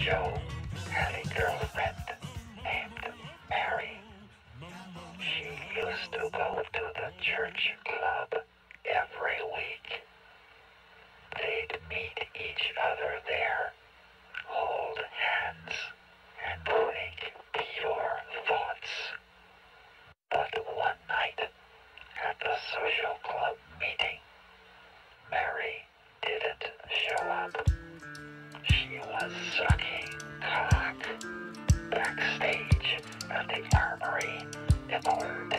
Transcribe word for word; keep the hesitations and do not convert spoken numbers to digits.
Joe had a girlfriend named Mary. She used to go to the church club every week. They'd meet each other there, hold hands, and think pure thoughts. But one night, at the social club meeting, Mary didn't show up. She was sucking cock backstage at the Armory in Old